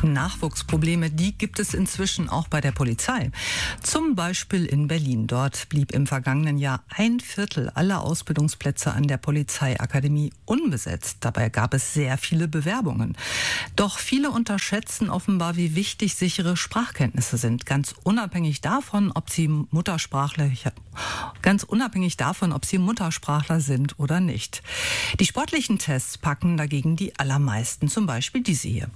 Nachwuchsprobleme, die gibt es inzwischen auch bei der Polizei. Zum Beispiel in Berlin. Dort blieb im vergangenen Jahr 1/4 aller Ausbildungsplätze an der Polizeiakademie unbesetzt. Dabei gab es sehr viele Bewerbungen. Doch viele unterschätzen offenbar, wie wichtig sichere Sprachkenntnisse sind. Ganz unabhängig davon, ob sie Muttersprachler sind oder nicht. Die sportlichen Tests packen dagegen die allermeisten, zum Beispiel diese hier.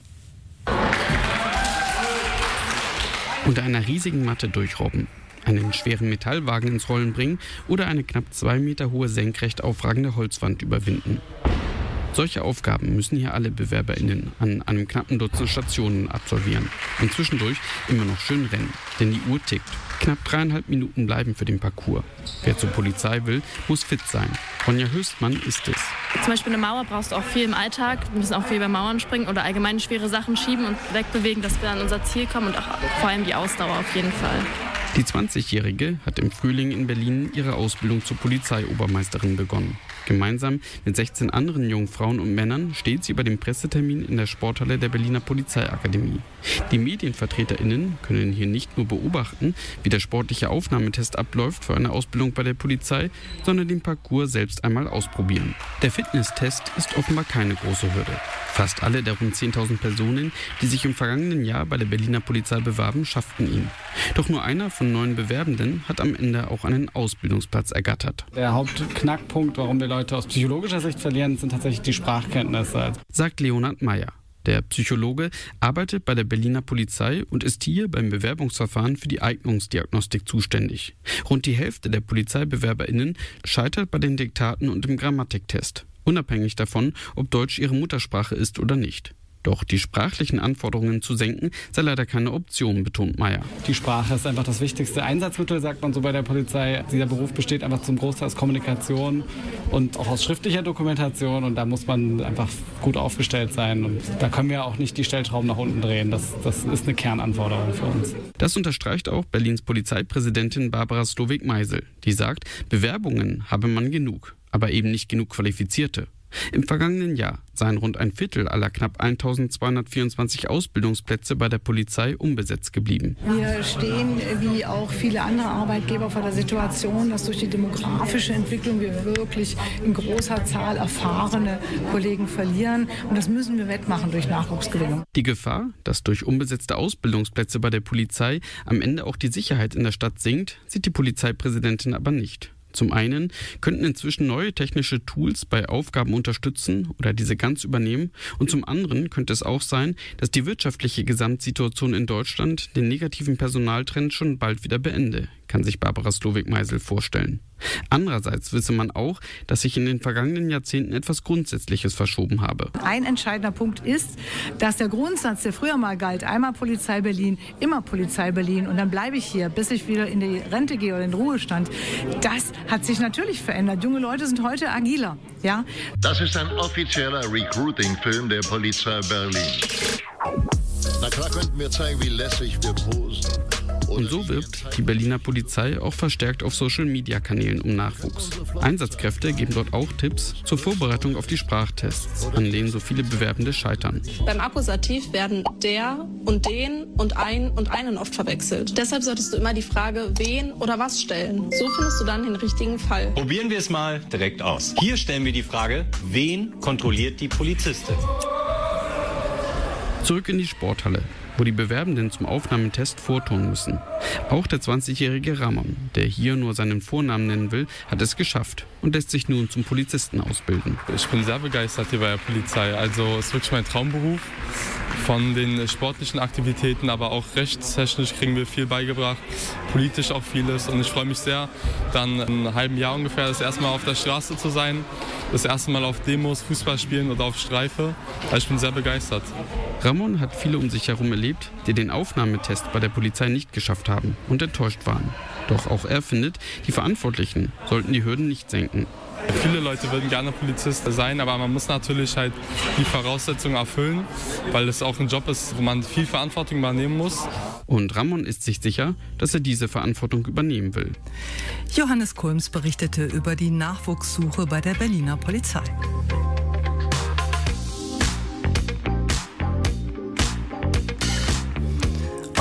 Unter einer riesigen Matte durchrobben, einen schweren Metallwagen ins Rollen bringen oder eine knapp 2 Meter hohe senkrecht aufragende Holzwand überwinden. Solche Aufgaben müssen hier alle BewerberInnen an einem knappen Dutzend Stationen absolvieren und zwischendurch immer noch schön rennen, denn die Uhr tickt. Knapp 3,5 Minuten bleiben für den Parcours. Wer zur Polizei will, muss fit sein. Ronja Höchstmann ist es. Zum Beispiel eine Mauer brauchst du auch viel im Alltag. Wir müssen auch viel bei Mauern springen oder allgemein schwere Sachen schieben und wegbewegen, dass wir an unser Ziel kommen und auch vor allem die Ausdauer auf jeden Fall. Die 20-Jährige hat im Frühling in Berlin ihre Ausbildung zur Polizeiobermeisterin begonnen. Gemeinsam mit 16 anderen jungen Frauen und Männern steht sie bei dem Pressetermin in der Sporthalle der Berliner Polizeiakademie. Die MedienvertreterInnen können hier nicht nur beobachten, wie der sportliche Aufnahmetest abläuft für eine Ausbildung bei der Polizei, sondern den Parcours selbst einmal ausprobieren. Der Fitnesstest ist offenbar keine große Hürde. Fast alle der rund 10.000 Personen, die sich im vergangenen Jahr bei der Berliner Polizei bewarben, schafften ihn. Doch nur einer von 9 Bewerbenden hat am Ende auch einen Ausbildungsplatz ergattert. Der Hauptknackpunkt, warum wir Leute aus psychologischer Sicht verlieren, sind tatsächlich die Sprachkenntnisse. Sagt Leonhard Meyer. Der Psychologe arbeitet bei der Berliner Polizei und ist hier beim Bewerbungsverfahren für die Eignungsdiagnostik zuständig. Rund die Hälfte der PolizeibewerberInnen scheitert bei den Diktaten und im Grammatiktest, unabhängig davon, ob Deutsch ihre Muttersprache ist oder nicht. Doch die sprachlichen Anforderungen zu senken, sei leider keine Option, betont Meyer. Die Sprache ist einfach das wichtigste Einsatzmittel, sagt man so bei der Polizei. Dieser Beruf besteht einfach zum Großteil aus Kommunikation und auch aus schriftlicher Dokumentation. Und da muss man einfach gut aufgestellt sein. Und da können wir auch nicht die Stellschrauben nach unten drehen. Das ist eine Kernanforderung für uns. Das unterstreicht auch Berlins Polizeipräsidentin Barbara Slowik-Meisel. Die sagt, Bewerbungen habe man genug, aber eben nicht genug Qualifizierte. Im vergangenen Jahr seien rund 1/4 aller knapp 1.224 Ausbildungsplätze bei der Polizei unbesetzt geblieben. Wir stehen, wie auch viele andere Arbeitgeber, vor der Situation, dass durch die demografische Entwicklung wir wirklich in großer Zahl erfahrene Kollegen verlieren. Und das müssen wir wettmachen durch Nachwuchsgewinnung. Die Gefahr, dass durch unbesetzte Ausbildungsplätze bei der Polizei am Ende auch die Sicherheit in der Stadt sinkt, sieht die Polizeipräsidentin aber nicht. Zum einen könnten inzwischen neue technische Tools bei Aufgaben unterstützen oder diese ganz übernehmen. Und zum anderen könnte es auch sein, dass die wirtschaftliche Gesamtsituation in Deutschland den negativen Personaltrend schon bald wieder beende, kann sich Barbara Slowik-Meisel vorstellen. Andererseits wisse man auch, dass sich in den vergangenen Jahrzehnten etwas Grundsätzliches verschoben habe. Ein entscheidender Punkt ist, dass der Grundsatz, der früher mal galt, einmal Polizei Berlin, immer Polizei Berlin und dann bleibe ich hier, bis ich wieder in die Rente gehe oder in den Ruhestand, das hat sich natürlich verändert. Junge Leute sind heute agiler. Ja? Das ist ein offizieller Recruiting-Film der Polizei Berlin. Na klar könnten wir zeigen, wie lässig wir posen. Und so wirbt die Berliner Polizei auch verstärkt auf Social-Media-Kanälen um Nachwuchs. Einsatzkräfte geben dort auch Tipps zur Vorbereitung auf die Sprachtests, an denen so viele Bewerbende scheitern. Beim Akkusativ werden der und den und ein und einen oft verwechselt. Deshalb solltest du immer die Frage wen oder was stellen. So findest du dann den richtigen Fall. Probieren wir es mal direkt aus. Hier stellen wir die Frage, wen kontrolliert die Polizistin? Zurück in die Sporthalle, wo die Bewerbenden zum Aufnahmetest vortun müssen. Auch der 20-jährige Ramon, der hier nur seinen Vornamen nennen will, hat es geschafft und lässt sich nun zum Polizisten ausbilden. Ich bin sehr begeistert hier bei der Polizei. Also es ist wirklich mein Traumberuf. Von den sportlichen Aktivitäten, aber auch rechtstechnisch kriegen wir viel beigebracht, politisch auch vieles. Und ich freue mich sehr, dann in einem halben Jahr ungefähr das erste Mal auf der Straße zu sein, das erste Mal auf Demos, Fußball spielen oder auf Streife. Also ich bin sehr begeistert. Ramon hat viele um sich herum erlebt, die den Aufnahmetest bei der Polizei nicht geschafft haben und enttäuscht waren. Doch auch er findet, die Verantwortlichen sollten die Hürden nicht senken. Viele Leute würden gerne Polizist sein, aber man muss natürlich halt die Voraussetzungen erfüllen, weil es auch ein Job ist, wo man viel Verantwortung übernehmen muss. Und Ramon ist sich sicher, dass er diese Verantwortung übernehmen will. Johannes Kulms berichtete über die Nachwuchssuche bei der Berliner Polizei.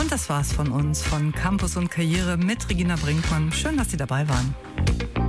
Und das war's von uns, von Campus und Karriere mit Regina Brinkmann. Schön, dass Sie dabei waren.